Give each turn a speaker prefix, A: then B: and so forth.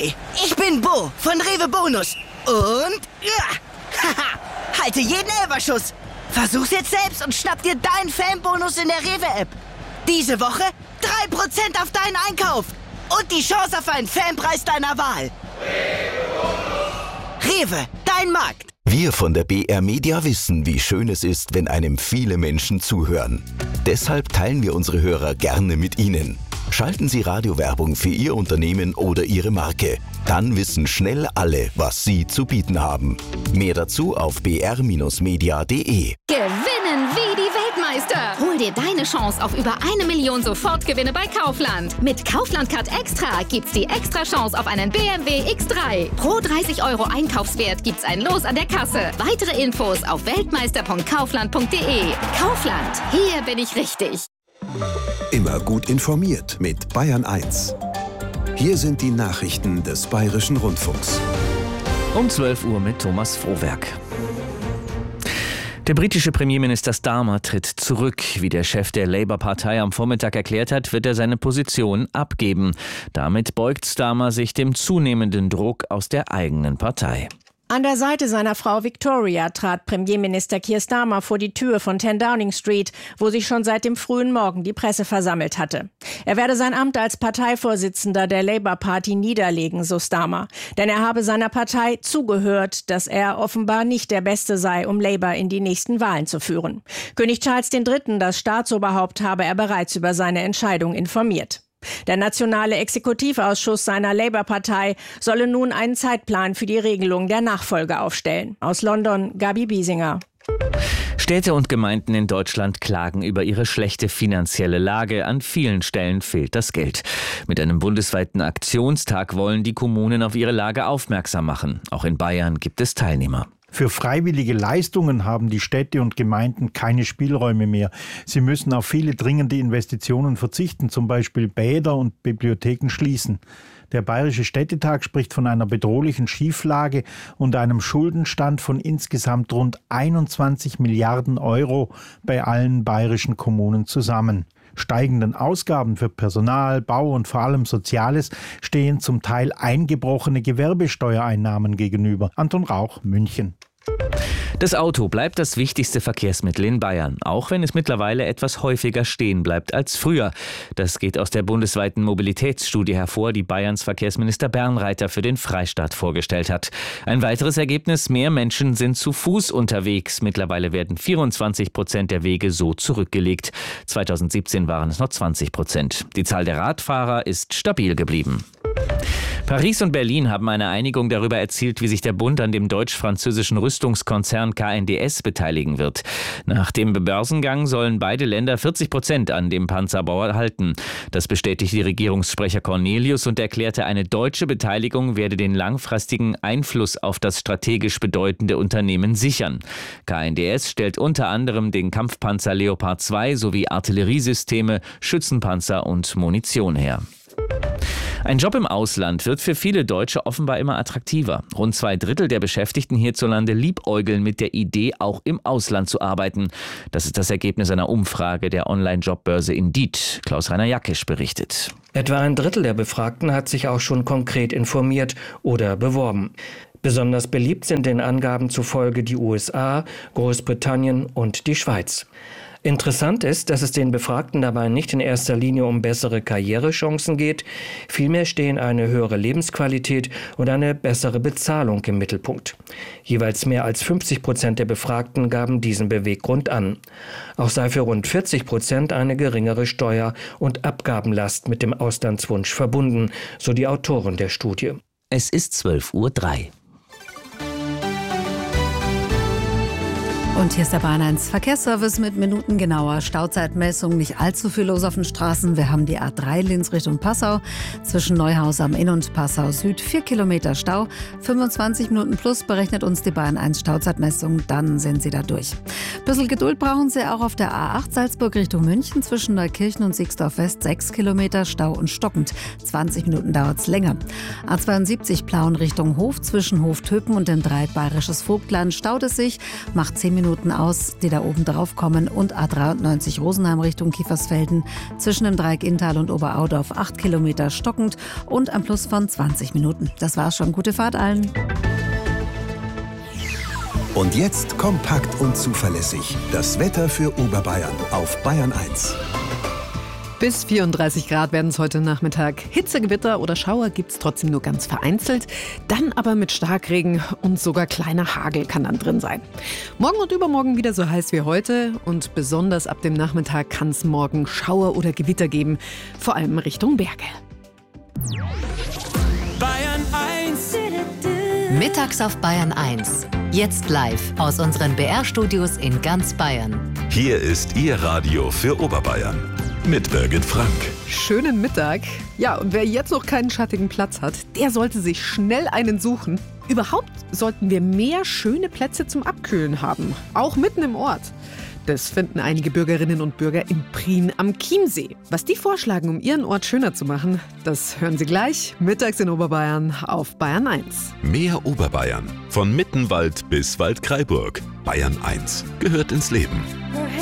A: Hi, ich bin Bo von Rewe Bonus. Und halte jeden Elferschuss. Versuch's jetzt selbst und schnapp dir deinen Fanbonus in der Rewe-App. Diese Woche 3% auf deinen Einkauf. Und die Chance auf einen Fanpreis deiner Wahl. Rewe, dein Markt.
B: Wir von der BR Media wissen, wie schön es ist, wenn einem viele Menschen zuhören. Deshalb teilen wir unsere Hörer gerne mit Ihnen. Schalten Sie Radiowerbung für Ihr Unternehmen oder Ihre Marke. Dann wissen schnell alle, was Sie zu bieten haben. Mehr dazu auf br-media.de.
C: Gewinnen wie die Weltmeister! Hol dir deine Chance auf über 1 Million Sofortgewinne bei Kaufland. Mit Kaufland Card Extra gibt's die extra Chance auf einen BMW X3. Pro 30 € Einkaufswert gibt's ein Los an der Kasse. Weitere Infos auf weltmeister.kaufland.de. Kaufland, hier bin ich richtig.
D: Immer gut informiert mit Bayern 1. Hier sind die Nachrichten des Bayerischen Rundfunks.
E: Um 12 Uhr mit Thomas Frohwerk. Der britische Premierminister Starmer tritt zurück. Wie der Chef der Labour-Partei am Vormittag erklärt hat, wird er seine Position abgeben. Damit beugt Starmer sich dem zunehmenden Druck aus der eigenen Partei.
F: An der Seite seiner Frau Victoria trat Premierminister Keir Starmer vor die Tür von 10 Downing Street, wo sich schon seit dem frühen Morgen die Presse versammelt hatte. Er werde sein Amt als Parteivorsitzender der Labour Party niederlegen, so Starmer. Denn er habe seiner Partei zugehört, dass er offenbar nicht der Beste sei, um Labour in die nächsten Wahlen zu führen. König Charles III., das Staatsoberhaupt, habe er bereits über seine Entscheidung informiert. Der nationale Exekutivausschuss seiner Labour-Partei solle nun einen Zeitplan für die Regelung der Nachfolge aufstellen. Aus London, Gabi Biesinger.
E: Städte und Gemeinden in Deutschland klagen über ihre schlechte finanzielle Lage. An vielen Stellen fehlt das Geld. Mit einem bundesweiten Aktionstag wollen die Kommunen auf ihre Lage aufmerksam machen. Auch in Bayern gibt es Teilnehmer.
G: Für freiwillige Leistungen haben die Städte und Gemeinden keine Spielräume mehr. Sie müssen auf viele dringende Investitionen verzichten, zum Beispiel Bäder und Bibliotheken schließen. Der Bayerische Städtetag spricht von einer bedrohlichen Schieflage und einem Schuldenstand von insgesamt rund 21 Milliarden € bei allen bayerischen Kommunen zusammen. Steigenden Ausgaben für Personal, Bau und vor allem Soziales stehen zum Teil eingebrochene Gewerbesteuereinnahmen gegenüber. Anton Rauch, München.
E: Das Auto bleibt das wichtigste Verkehrsmittel in Bayern, auch wenn es mittlerweile etwas häufiger stehen bleibt als früher. Das geht aus der bundesweiten Mobilitätsstudie hervor, die Bayerns Verkehrsminister Bernreiter für den Freistaat vorgestellt hat. Ein weiteres Ergebnis: mehr Menschen sind zu Fuß unterwegs. Mittlerweile werden 24% der Wege so zurückgelegt. 2017 waren es noch 20%. Die Zahl der Radfahrer ist stabil geblieben. Paris und Berlin haben eine Einigung darüber erzielt, wie sich der Bund an dem deutsch-französischen Rüstungskonzern KNDS beteiligen wird. Nach dem Börsengang sollen beide Länder 40% an dem Panzerbau erhalten. Das bestätigte die Regierungssprecher Cornelius und erklärte, eine deutsche Beteiligung werde den langfristigen Einfluss auf das strategisch bedeutende Unternehmen sichern. KNDS stellt unter anderem den Kampfpanzer Leopard 2 sowie Artilleriesysteme, Schützenpanzer und Munition her. Ein Job im Ausland wird für viele Deutsche offenbar immer attraktiver. Rund 2/3 der Beschäftigten hierzulande liebäugeln mit der Idee, auch im Ausland zu arbeiten. Das ist das Ergebnis einer Umfrage der Online-Jobbörse Indeed. Klaus-Rainer Jackisch berichtet.
H: Etwa 1/3 der Befragten hat sich auch schon konkret informiert oder beworben. Besonders beliebt sind den Angaben zufolge die USA, Großbritannien und die Schweiz. Interessant ist, dass es den Befragten dabei nicht in erster Linie um bessere Karrierechancen geht. Vielmehr stehen eine höhere Lebensqualität und eine bessere Bezahlung im Mittelpunkt. Jeweils mehr als 50% der Befragten gaben diesen Beweggrund an. Auch sei für rund 40% eine geringere Steuer- und Abgabenlast mit dem Auslandswunsch verbunden, so die Autoren der Studie.
E: Es ist 12:03 Uhr.
I: Und hier ist der Bahn 1 Verkehrsservice mit minutengenauer Stauzeitmessung. Nicht allzu viel los auf den Straßen. Wir haben die A3 Linz Richtung Passau. Zwischen Neuhaus am Inn und Passau Süd 4 Kilometer Stau. 25 Minuten plus berechnet uns die Bahn 1 Stauzeitmessung. Dann sind Sie da durch. Bisschen Geduld brauchen Sie auch auf der A8 Salzburg Richtung München. Zwischen Neukirchen und Siegsdorf West 6 Kilometer Stau und stockend. 20 Minuten dauert es länger. A72 Plauen Richtung Hof. Zwischen Hof-Töpen und dem Dreieck Bayerisches Vogtland staut es sich. Macht 10 Minuten Minuten aus, die da oben drauf kommen, und A93 Rosenheim Richtung Kiefersfelden zwischen dem Dreieck Inntal und Oberaudorf 8 Kilometer stockend und ein Plus von 20 Minuten. Das war's schon. Gute Fahrt allen.
D: Und jetzt kompakt und zuverlässig das Wetter für Oberbayern auf Bayern 1.
J: Bis 34 Grad werden es heute Nachmittag. Hitzegewitter oder Schauer gibt es trotzdem nur ganz vereinzelt. Dann aber mit Starkregen und sogar kleiner Hagel kann dann drin sein. Morgen und übermorgen wieder so heiß wie heute. Und besonders ab dem Nachmittag kann es morgen Schauer oder Gewitter geben. Vor allem Richtung Berge.
K: Bayern 1.
L: Mittags auf Bayern 1. Jetzt live aus unseren BR-Studios in ganz Bayern.
M: Hier ist Ihr Radio für Oberbayern. Mit Birgit Frank.
J: Schönen Mittag. Ja, und wer jetzt noch keinen schattigen Platz hat, der sollte sich schnell einen suchen. Überhaupt sollten wir mehr schöne Plätze zum Abkühlen haben, auch mitten im Ort. Das finden einige Bürgerinnen und Bürger in Prien am Chiemsee. Was die vorschlagen, um ihren Ort schöner zu machen, das hören Sie gleich mittags in Oberbayern auf Bayern 1.
M: Mehr Oberbayern. Von Mittenwald bis Waldkraiburg. Bayern 1 gehört ins Leben.